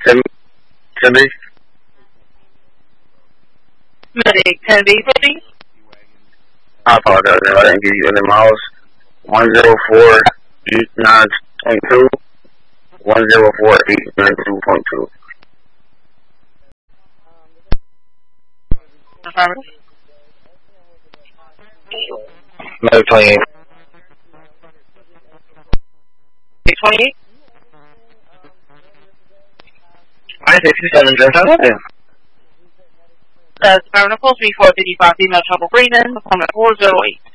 10B? Medic 10B, please. I apologize if I didn't give you any miles. 104-89.2. 104-892.2. Medic 28. 28? 567, just how that is. Vertical 3455, female trouble breathing, appointment 408.